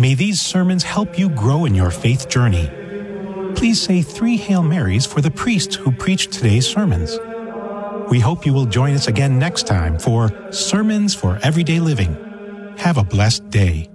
May these sermons help you grow in your faith journey. Please say 3 Hail Marys for the priests who preached today's sermons. We hope you will join us again next time for Sermons for Everyday Living. Have a blessed day.